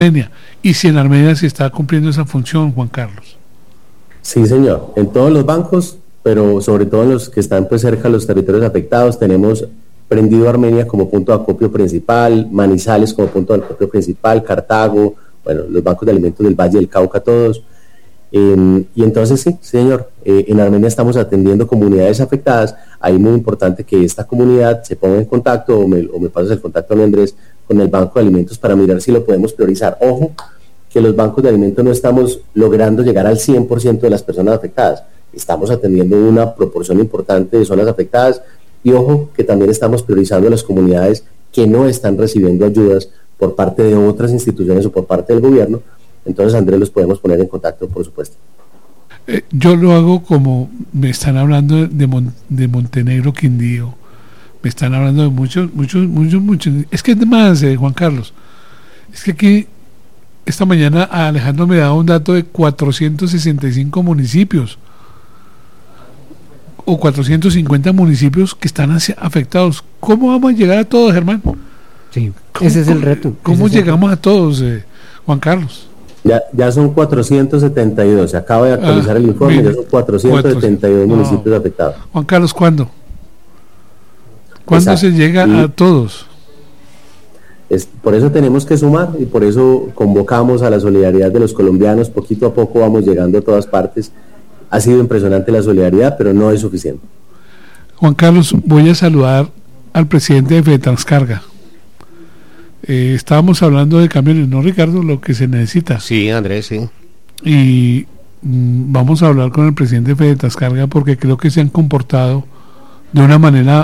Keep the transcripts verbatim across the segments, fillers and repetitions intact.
Armenia, y si en Armenia se está cumpliendo esa función, Juan Carlos. Sí, señor, en todos los bancos, pero sobre todo en los que están pues cerca de los territorios afectados, tenemos prendido Armenia como punto de acopio principal, Manizales como punto de acopio principal, Cartago, bueno, los bancos de alimentos del Valle del Cauca, todos. Eh, y entonces sí, señor, eh, en Armenia estamos atendiendo comunidades afectadas. Ahí muy importante que esta comunidad se ponga en contacto o me, o me pases el contacto a mí, Andrés, con el Banco de Alimentos para mirar si lo podemos priorizar. Ojo, que los bancos de alimentos no estamos logrando llegar al cien por ciento de las personas afectadas. Estamos atendiendo una proporción importante de zonas afectadas y ojo que también estamos priorizando las comunidades que no están recibiendo ayudas por parte de otras instituciones o por parte del gobierno. Entonces, Andrés, los podemos poner en contacto, por supuesto. Eh, yo lo hago como me están hablando de, Mon, de Montenegro, Quindío, me están hablando de muchos, muchos, muchos, muchos. Es que es más, eh, Juan Carlos, es que aquí esta mañana a Alejandro me daba un dato de cuatrocientos sesenta y cinco municipios o cuatrocientos cincuenta municipios que están afectados. ¿Cómo vamos a llegar a todos, Germán? Sí, ese es el reto. ¿Cómo llegamos a todos, eh, Juan Carlos? Ya, ya son cuatrocientos setenta y dos, se acaba de actualizar ah, el informe, mira, ya son cuatrocientos setenta y dos no. municipios afectados. Juan Carlos, ¿cuándo? ¿Cuándo Exacto. se llega y a todos? Es, por eso tenemos que sumar y por eso convocamos a la solidaridad de los colombianos, poquito a poco vamos llegando a todas partes. Ha sido impresionante la solidaridad, pero no es suficiente. Juan Carlos, voy a saludar al presidente de FEDETRANSCARGA. Eh, estábamos hablando de camiones, ¿no, Ricardo? Lo que se necesita. Sí, Andrés, sí. Y mmm, vamos a hablar con el presidente de FEDETRANSCARGA porque creo que se han comportado de una manera,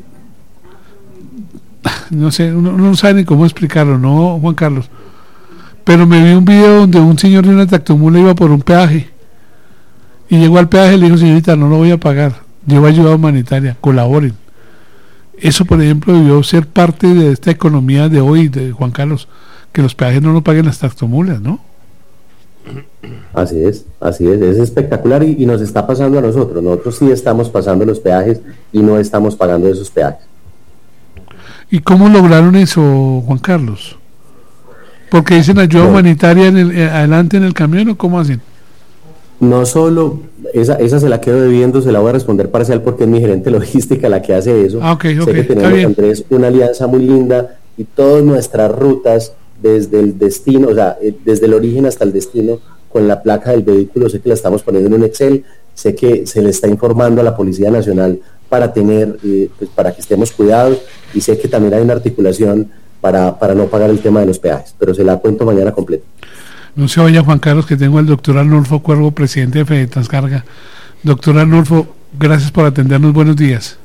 no sé, uno, uno no sabe ni cómo explicarlo, ¿no, Juan Carlos? Pero me vi un video donde un señor de una tractomula iba por un peaje y llegó al peaje y le dijo, señorita, no lo voy a pagar, llevo ayuda humanitaria, colaboren. Eso, por ejemplo, debió ser parte de esta economía de hoy, de Juan Carlos, que los peajes no lo paguen las tractomulas, ¿no? Así es, así es, es espectacular y, y nos está pasando a nosotros. Nosotros sí estamos pasando los peajes y no estamos pagando esos peajes. ¿Y cómo lograron eso, Juan Carlos? ¿Porque dicen ayuda no. humanitaria en el, eh, adelante en el camión o cómo hacen? No solo, esa, esa se la quedo debiendo, se la voy a responder parcial porque es mi gerente logística la que hace eso. Ah, okay, sé okay, que tenemos, Andrés, una alianza muy linda y todas nuestras rutas desde el destino, o sea, desde el origen hasta el destino, con la placa del vehículo, sé que la estamos poniendo en un Excel, sé que se le está informando a la Policía Nacional para tener, eh, pues para que estemos cuidados y sé que también hay una articulación para, para no pagar el tema de los peajes, pero se la cuento mañana completa. No se vaya, Juan Carlos, que tengo al doctor Arnulfo Cuervo, presidente de FEDETRANSCARGA. Doctor Arnulfo, gracias por atendernos. Buenos días.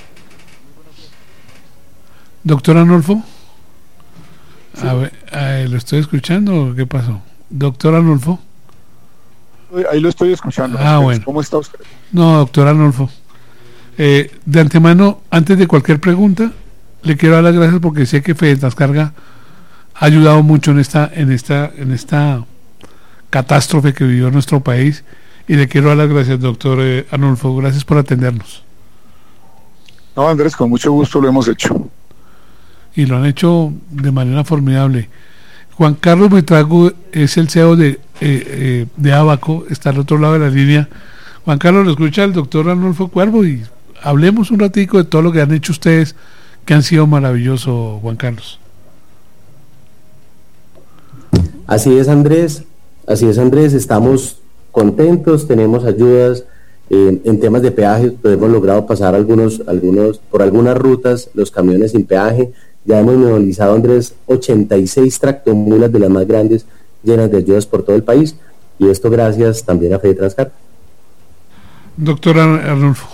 Doctor Arnulfo. Sí. A ver, a ver, ¿lo estoy escuchando o qué pasó? Doctor Arnulfo. Ahí lo estoy escuchando. Ah, bueno. ¿Cómo está usted? No, doctor Arnulfo. Eh, de antemano, antes de cualquier pregunta, le quiero dar las gracias porque sé que FEDETRANSCARGA ha ayudado mucho en esta en esta en esta catástrofe que vivió nuestro país y le quiero dar las gracias, doctor eh, Arnulfo, gracias por atendernos. No, Andrés, con mucho gusto lo hemos hecho. Y lo han hecho de manera formidable. Juan Carlos Buitrago es el C E O de, eh, eh, de Abaco, está al otro lado de la línea. Juan Carlos, lo escucha el doctor Arnulfo Cuervo y hablemos un ratico de todo lo que han hecho ustedes, que han sido maravilloso, Juan Carlos. Así es, Andrés, así es, Andrés, estamos contentos, tenemos ayudas eh, en temas de peajes, pues hemos logrado pasar algunos, algunos, por algunas rutas los camiones sin peaje, ya hemos movilizado, Andrés, ochenta y seis tractomulas de las más grandes llenas de ayudas por todo el país, y esto gracias también a FEDETRANSCARGA. Doctor Arnulfo.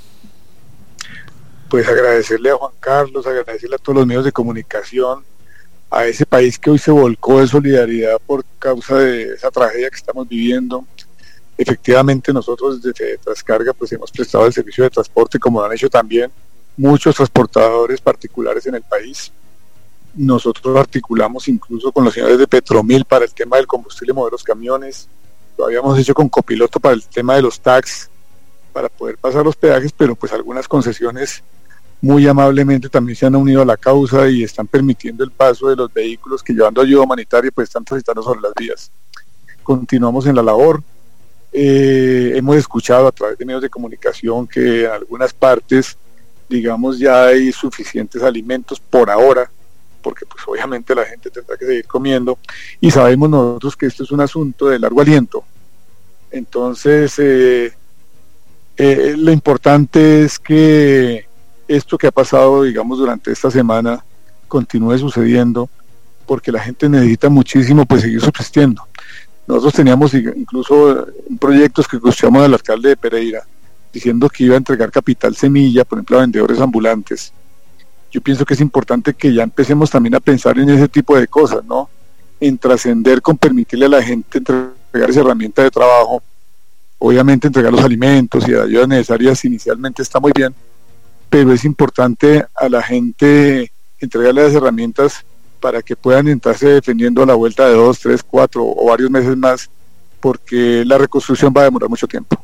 Pues agradecerle a Juan Carlos, agradecerle a todos los medios de comunicación, a ese país que hoy se volcó de solidaridad por causa de esa tragedia que estamos viviendo. Efectivamente, nosotros desde FEDETRANSCARGA pues hemos prestado el servicio de transporte, como lo han hecho también muchos transportadores particulares en el país. Nosotros articulamos incluso con los señores de Petromil para el tema del combustible, mover los camiones. Lo habíamos hecho con Copiloto para el tema de los taxis, para poder pasar los peajes, pero pues algunas concesiones muy amablemente también se han unido a la causa y están permitiendo el paso de los vehículos que llevando ayuda humanitaria pues están transitando sobre las vías. Continuamos en la labor. Eh, hemos escuchado a través de medios de comunicación que en algunas partes, digamos, ya hay suficientes alimentos por ahora, porque pues obviamente la gente tendrá que seguir comiendo, y sabemos nosotros que esto es un asunto de largo aliento. Entonces eh, eh, lo importante es que esto que ha pasado, digamos, durante esta semana continúe sucediendo, porque la gente necesita muchísimo pues seguir subsistiendo. Nosotros teníamos incluso proyectos que escuchamos al alcalde de Pereira diciendo que iba a entregar capital semilla, por ejemplo, a vendedores ambulantes. Yo pienso que es importante que ya empecemos también a pensar en ese tipo de cosas, ¿no? En trascender con permitirle a la gente entregar esa herramienta de trabajo. Obviamente entregar los alimentos y las ayudas necesarias inicialmente está muy bien, pero es importante a la gente entregarle las herramientas para que puedan entrarse defendiendo a la vuelta de dos, tres, cuatro o varios meses más, porque la reconstrucción va a demorar mucho tiempo.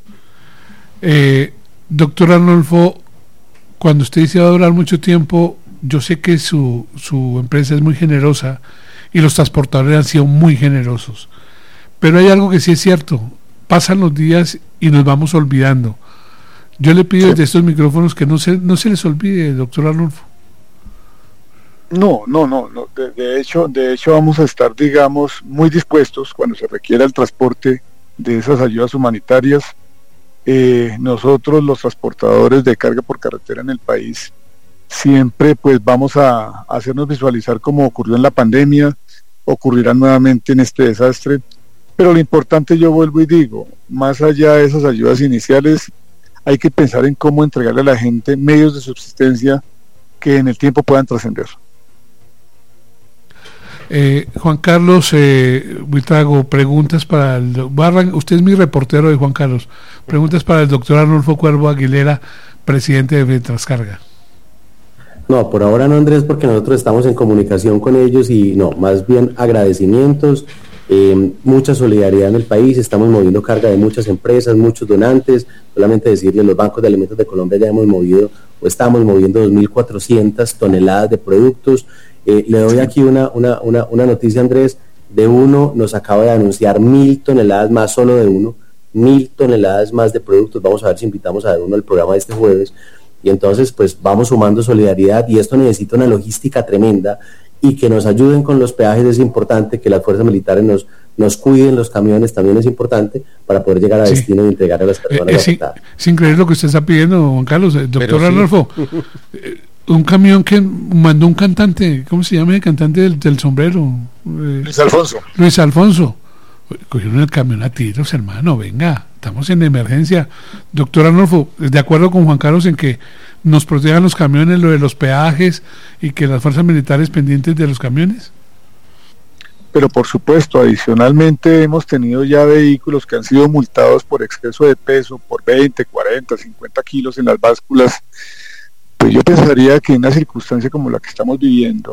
Eh, doctor Arnulfo, cuando usted dice va a durar mucho tiempo, yo sé que su, su empresa es muy generosa y los transportadores han sido muy generosos, pero hay algo que sí es cierto, pasan los días y nos vamos olvidando. Yo le pido sí. desde estos micrófonos que no se, no se les olvide, doctor Arnulfo. No, no, no, no. De, de hecho, de hecho vamos a estar, digamos, muy dispuestos cuando se requiera el transporte de esas ayudas humanitarias. Eh, nosotros, los transportadores de carga por carretera en el país, siempre pues vamos a, a hacernos visualizar como ocurrió en la pandemia, ocurrirá nuevamente en este desastre, pero lo importante, yo vuelvo y digo, más allá de esas ayudas iniciales, hay que pensar en cómo entregarle a la gente medios de subsistencia que en el tiempo puedan trascender. Eh, Juan Carlos eh, Buitrago, preguntas para el Barran, usted es mi reportero de Juan Carlos, preguntas para el doctor Arnulfo Cuervo Aguilera, presidente de Fetrascarga. No, por ahora no, Andrés, porque nosotros estamos en comunicación con ellos y no, más bien agradecimientos, eh, mucha solidaridad en el país, estamos moviendo carga de muchas empresas, muchos donantes, solamente decirle, los bancos de alimentos de Colombia ya hemos movido o estamos moviendo dos mil cuatrocientas toneladas de productos. Eh, le doy aquí una, una, una, una noticia, Andrés, de uno nos acaba de anunciar mil toneladas más, solo de uno, mil toneladas más de productos. Vamos a ver si invitamos a uno al programa de este jueves, y entonces pues vamos sumando solidaridad, y esto necesita una logística tremenda, y que nos ayuden con los peajes es importante, que las fuerzas militares nos, nos cuiden los camiones también es importante, para poder llegar a sí. destino y entregar a las personas eh, afectadas. Sin, sin creer lo que usted está pidiendo, Juan Carlos, eh, doctor Arnulfo, sí. eh, un camión que mandó un cantante, ¿cómo se llama el cantante del, del sombrero? Eh, Luis Alfonso. Luis Alfonso. Cogieron el camión a tiros, hermano, venga, estamos en emergencia. Doctor Arnulfo, de acuerdo con Juan Carlos en que nos protejan los camiones, lo de los peajes y que las fuerzas militares pendientes de los camiones. Pero por supuesto, adicionalmente hemos tenido ya vehículos que han sido multados por exceso de peso, por veinte, cuarenta, cincuenta kilos en las básculas. Pues yo pensaría que en una circunstancia como la que estamos viviendo,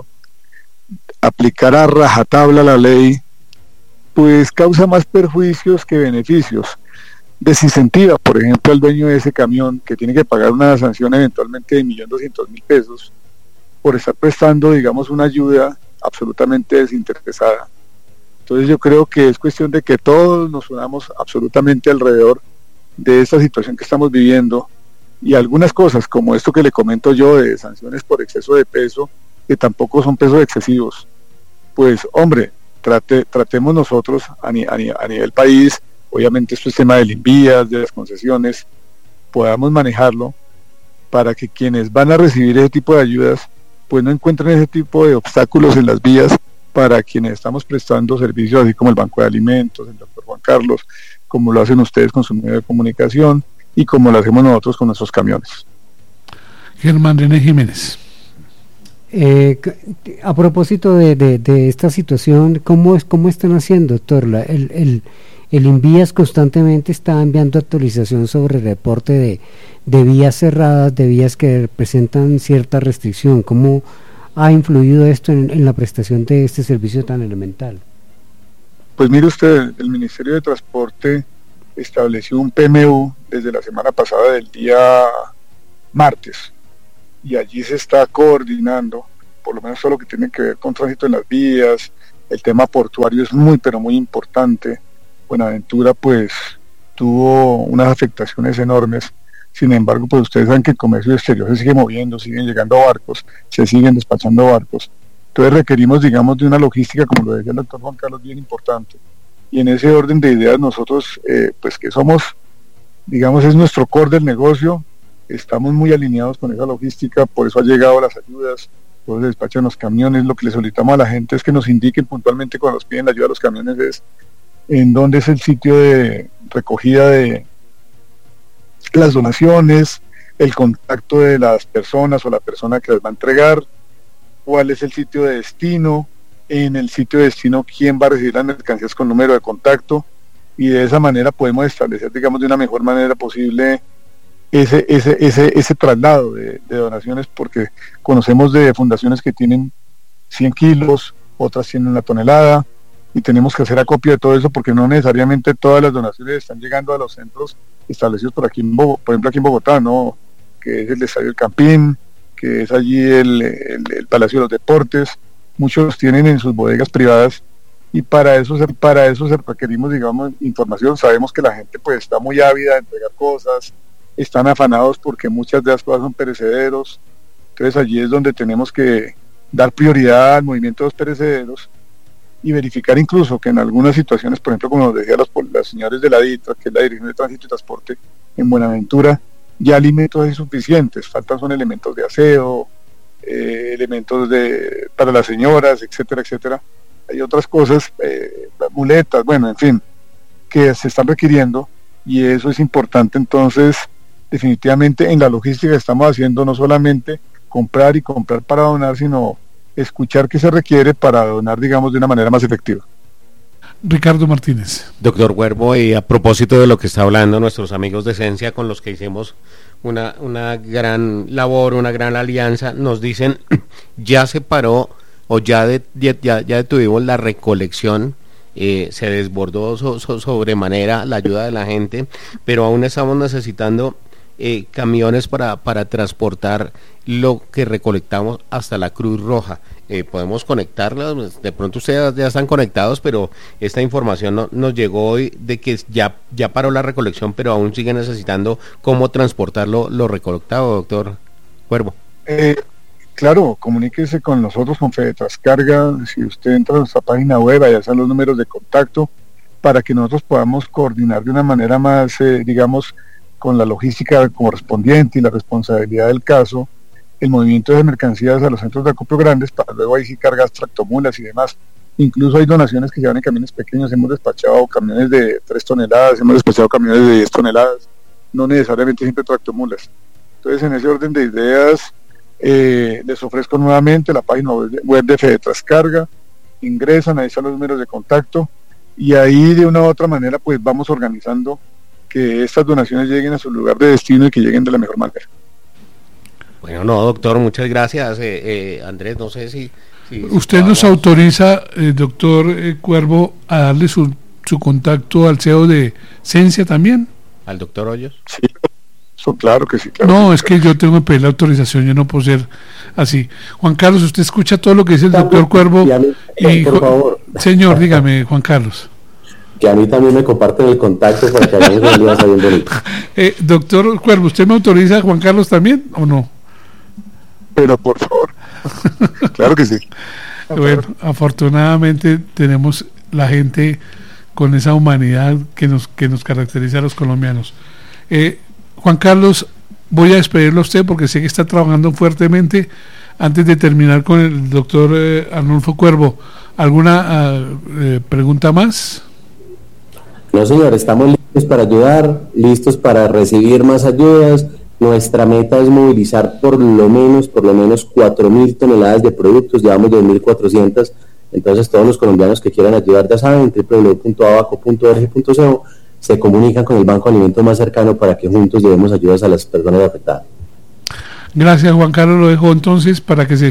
aplicar a rajatabla la ley, pues causa más perjuicios que beneficios. Desincentiva, por ejemplo, al dueño de ese camión, que tiene que pagar una sanción eventualmente de un millón doscientos mil pesos, por estar prestando, digamos, una ayuda absolutamente desinteresada. Entonces yo creo que es cuestión de que todos nos unamos absolutamente alrededor de esta situación que estamos viviendo, y algunas cosas como esto que le comento yo de sanciones por exceso de peso, que tampoco son pesos excesivos, pues hombre, trate, tratemos nosotros a, ni, a, ni, a nivel país, obviamente esto es tema del Invías, de las concesiones, podamos manejarlo para que quienes van a recibir ese tipo de ayudas pues no encuentren ese tipo de obstáculos en las vías para quienes estamos prestando servicios, así como el Banco de Alimentos, el doctor Juan Carlos, como lo hacen ustedes con su medio de comunicación y como lo hacemos nosotros con nuestros camiones. Germán René Jiménez. Eh, a propósito de, de, de esta situación, ¿cómo, es, cómo están haciendo, doctor? La, el, el, el Invías constantemente está enviando actualización sobre el reporte de, de vías cerradas, de vías que presentan cierta restricción. ¿Cómo ha influido esto en, en la prestación de este servicio tan elemental? Pues mire usted, el Ministerio de Transporte estableció un P M U desde la semana pasada del día martes, y allí se está coordinando, por lo menos todo lo que tiene que ver con tránsito en las vías. El tema portuario es muy, pero muy importante. Buenaventura, pues, tuvo unas afectaciones enormes. Sin embargo, pues ustedes saben que el comercio exterior se sigue moviendo, siguen llegando barcos, se siguen despachando barcos. Entonces requerimos, digamos, de una logística, como lo decía el doctor Juan Carlos, bien importante. Y en ese orden de ideas nosotros, eh, pues que somos, digamos, es nuestro core del negocio, estamos muy alineados con esa logística, por eso han llegado las ayudas, por eso despachan los camiones. Lo que le solicitamos a la gente es que nos indiquen puntualmente cuando nos piden la ayuda a los camiones es en dónde es el sitio de recogida de las donaciones, el contacto de las personas o la persona que las va a entregar, cuál es el sitio de destino, en el sitio de destino quién va a recibir las mercancías con número de contacto, y de esa manera podemos establecer, digamos, de una mejor manera posible ese ese ese ese traslado de, de donaciones, porque conocemos de fundaciones que tienen cien kilos, otras tienen una tonelada, y tenemos que hacer acopio de todo eso, porque no necesariamente todas las donaciones están llegando a los centros establecidos por aquí en Bogotá, por ejemplo aquí en Bogotá, ¿no? Que es el Estadio del Campín, que es allí el, el, el Palacio de los Deportes. Muchos los tienen en sus bodegas privadas, y para eso para eso requerimos, digamos, información. Sabemos que la gente pues está muy ávida de entregar cosas, están afanados porque muchas de las cosas son perecederos. Entonces allí es donde tenemos que dar prioridad al movimiento de los perecederos y verificar incluso que en algunas situaciones, por ejemplo, como nos decían los, los señores de la DITRA, que es la Dirección de Tránsito y Transporte en Buenaventura, ya alimentos insuficientes, faltan son elementos de aseo, eh, elementos de para las señoras, etcétera, etcétera. Hay otras cosas, eh, muletas, bueno, en fin, que se están requiriendo, y eso es importante. Entonces, definitivamente en la logística que estamos haciendo, no solamente comprar y comprar para donar, sino escuchar qué se requiere para donar, digamos, de una manera más efectiva. Ricardo Martínez. Doctor Cuervo, y a propósito de lo que está hablando nuestros amigos de Esencia, con los que hicimos una, una gran labor, una gran alianza, nos dicen, ya se paró o ya, de, ya, ya detuvimos la recolección, eh, se desbordó so, so, sobremanera la ayuda de la gente, pero aún estamos necesitando eh, camiones para, para transportar lo que recolectamos hasta la Cruz Roja. Eh, podemos conectarlas, de pronto ustedes ya están conectados, pero esta información no, nos llegó hoy de que ya, ya paró la recolección, pero aún sigue necesitando cómo transportar lo, lo recolectado, doctor Cuervo. Eh, claro, comuníquese con nosotros, con Fedetrascarga. Si usted entra a nuestra página web, allá están los números de contacto, para que nosotros podamos coordinar de una manera más, eh, digamos, con la logística correspondiente y la responsabilidad del caso, el movimiento de mercancías a los centros de acopio grandes, para luego ahí sí cargas tractomulas y demás. Incluso hay donaciones que llevan en camiones pequeños. Hemos despachado camiones de tres toneladas, hemos despachado camiones de diez toneladas, no necesariamente siempre tractomulas. Entonces, en ese orden de ideas, eh, les ofrezco nuevamente la página web de Fedetrascarga, ingresan, ahí están los números de contacto, y ahí de una u otra manera pues vamos organizando que estas donaciones lleguen a su lugar de destino y que lleguen de la mejor manera. Bueno, no, doctor, muchas gracias. Eh, eh, Andrés, no sé si... si ¿Usted si nos autoriza, eh, doctor eh, Cuervo, a darle su, su contacto al C E O de Esencia también? ¿Al doctor Hoyos? Sí, eso, claro que sí. Claro no, que es que yo tengo que pedir la autorización, yo no puedo ser así. Juan Carlos, usted escucha todo lo que dice el doctor Cuervo. Y a mí, y, por favor. Señor, dígame, Juan Carlos. Que a mí también me comparten el contacto para que hagamos un día bien bonito. Eh, doctor Cuervo, ¿usted me autoriza a Juan Carlos también o no? Pero por favor. Claro que sí. Bueno, afortunadamente tenemos la gente con esa humanidad que nos que nos caracteriza a los colombianos. Eh, Juan Carlos, voy a despedirlo a usted porque sé que está trabajando fuertemente. Antes de terminar con el doctor eh, Arnulfo Cuervo, ¿alguna uh, eh, pregunta más? No, señor, estamos listos para ayudar, listos para recibir más ayudas. Nuestra meta es movilizar por lo menos, por lo menos cuatro mil toneladas de productos, llevamos dos mil cuatrocientas, entonces todos los colombianos que quieran ayudar, ya saben, doble u doble u doble u punto abaco punto org punto co, se comunican con el Banco de Alimentos más cercano para que juntos llevemos ayudas a las personas afectadas. Gracias, Juan Carlos, lo dejo entonces para que se